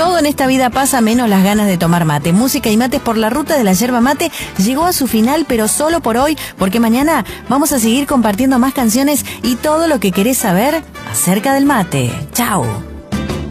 Todo en esta vida pasa menos las ganas de tomar mate. Música y mates por la ruta de la yerba mate llegó a su final, pero solo por hoy, porque mañana vamos a seguir compartiendo más canciones y todo lo que querés saber acerca del mate. ¡Chao!